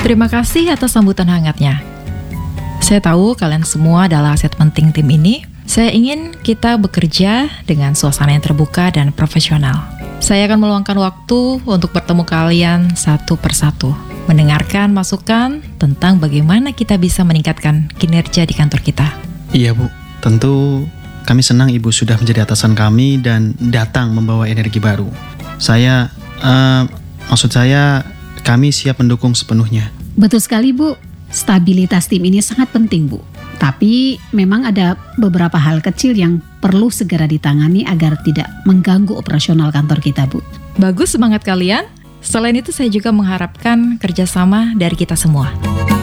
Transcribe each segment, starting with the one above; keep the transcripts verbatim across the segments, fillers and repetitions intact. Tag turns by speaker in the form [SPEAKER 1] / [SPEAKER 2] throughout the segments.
[SPEAKER 1] Terima kasih atas sambutan hangatnya. Saya tahu kalian semua adalah aset penting tim ini. Saya ingin kita bekerja dengan suasana yang terbuka dan profesional. Saya akan meluangkan waktu untuk bertemu kalian satu persatu, mendengarkan masukan tentang bagaimana kita bisa meningkatkan kinerja di kantor kita.
[SPEAKER 2] Iya Bu, tentu kami senang Ibu sudah menjadi atasan kami dan datang membawa energi baru. Saya, uh, maksud saya, kami siap mendukung sepenuhnya.
[SPEAKER 3] Betul sekali Bu, stabilitas tim ini sangat penting Bu. Tapi memang ada beberapa hal kecil yang perlu segera ditangani agar tidak mengganggu operasional kantor kita Bu.
[SPEAKER 1] Bagus semangat kalian. Selain itu saya juga mengharapkan kerjasama dari kita semua.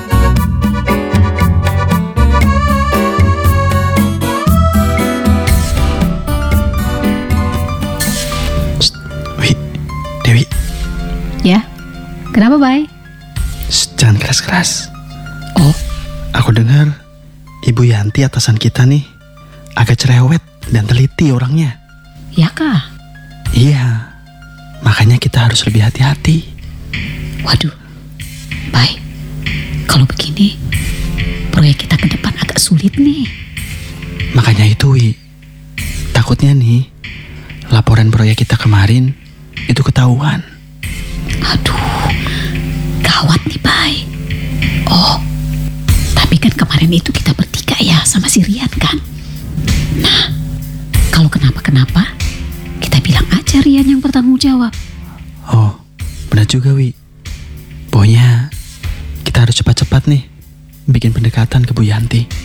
[SPEAKER 2] Shh, Wi, Dewi.
[SPEAKER 3] Ya, kenapa Bay?
[SPEAKER 2] Shh, jangan keras-keras.
[SPEAKER 3] Oh,
[SPEAKER 2] Aku dengar Ibu Yanti atasan kita nih agak cerewet dan teliti orangnya.
[SPEAKER 3] ya kah?
[SPEAKER 2] Iya, makanya kita harus lebih hati-hati.
[SPEAKER 3] Waduh, Bay, kalau begini proyek kita ke depan agak sulit nih.
[SPEAKER 2] Makanya itu Wi, takutnya nih laporan proyek kita kemarin itu ketahuan.
[SPEAKER 3] Aduh, gawat nih Bay. Oh, tapi kan kemarin itu kita bertiga ya sama si Rian kan. Nah, kalau kenapa-kenapa kita bilang aja Rian yang bertanggung jawab.
[SPEAKER 2] Oh, benar juga Wi. Pokoknya kita harus cepat-cepat nih bikin pendekatan ke Bu Yanti.